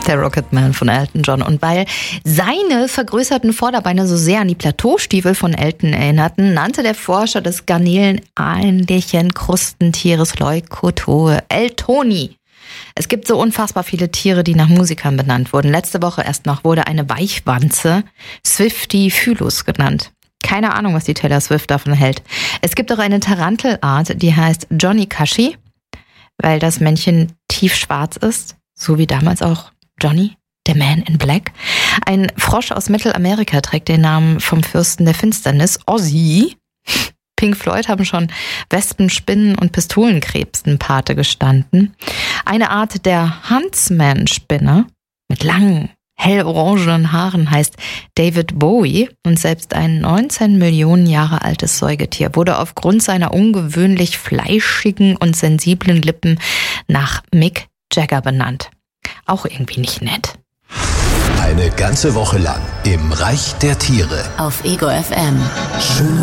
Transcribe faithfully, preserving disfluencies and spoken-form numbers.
der Rocketman von Elton John. Und weil seine vergrößerten Vorderbeine so sehr an die Plateaustiefel von Elton erinnerten, nannte der Forscher des garnelenähnlichen Krustentieres Leukotoe Eltoni. Es gibt so unfassbar viele Tiere, die nach Musikern benannt wurden. Letzte Woche erst noch wurde eine Weichwanze Swiftifylus genannt. Keine Ahnung, was die Taylor Swift davon hält. Es gibt auch eine Tarantelart, die heißt Johnny Kashi, weil das Männchen tiefschwarz ist, so wie damals auch Johnny, der Man in Black. Ein Frosch aus Mittelamerika trägt den Namen vom Fürsten der Finsternis, Ozzy. Pink Floyd haben schon Wespen, Spinnen und Pistolenkrebsen Pate gestanden. Eine Art der Huntsman-Spinne mit langen, hellorangenen Haaren heißt David Bowie und selbst ein neunzehn Millionen Jahre altes Säugetier wurde aufgrund seiner ungewöhnlich fleischigen und sensiblen Lippen nach Mick Jagger benannt. Auch irgendwie nicht nett. Eine ganze Woche lang im Reich der Tiere. Auf Ego F M. Schön.